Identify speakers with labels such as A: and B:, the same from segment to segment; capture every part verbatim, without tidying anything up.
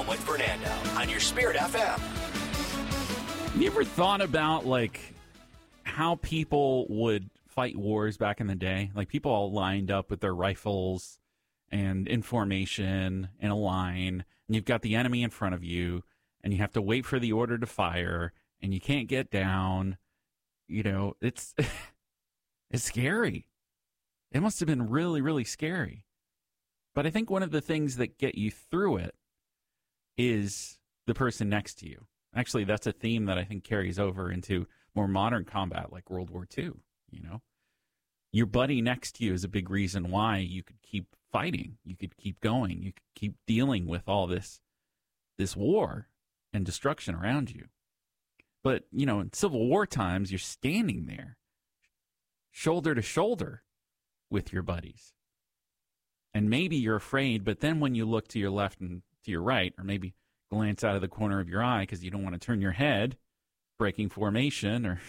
A: with Fernando on your Spirit F M.
B: You ever thought about, like, how people would fight wars back in the day? Like, people all lined up with their rifles and in formation in a line, and you've got the enemy in front of you, and you have to wait for the order to fire, and you can't get down. You know, it's it's scary. It must have been really, really scary. But I think one of the things that get you through it is the person next to you. Actually, that's a theme that I think carries over into more modern combat, like World War Two, you know? Your buddy next to you is a big reason why you could keep fighting. You could keep going. You could keep dealing with all this, this war and destruction around you. But, you know, in Civil War times, you're standing there, shoulder to shoulder with your buddies. And maybe you're afraid, but then when you look to your left and to your right, or maybe glance out of the corner of your eye because you don't want to turn your head, breaking formation, or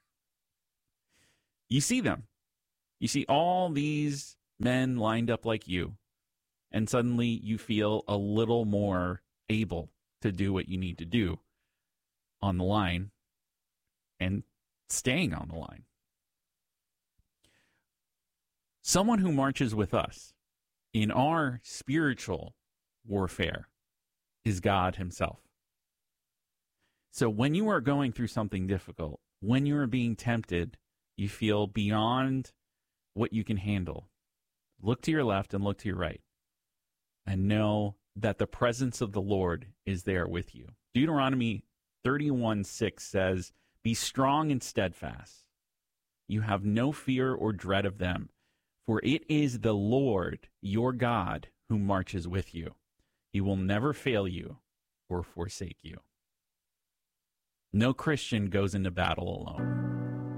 B: you see them. You see all these men lined up like you, and suddenly you feel a little more able to do what you need to do on the line and staying on the line. Someone who marches with us in our spiritual warfare is God himself. So when you are going through something difficult, when you are being tempted, you feel beyond what you can handle, look to your left and look to your right and know that the presence of the Lord is there with you. Deuteronomy thirty-one six says, "Be strong and steadfast. You have no fear or dread of them, for it is the Lord your God who marches with you. He will never fail you or forsake you." No Christian goes into battle alone.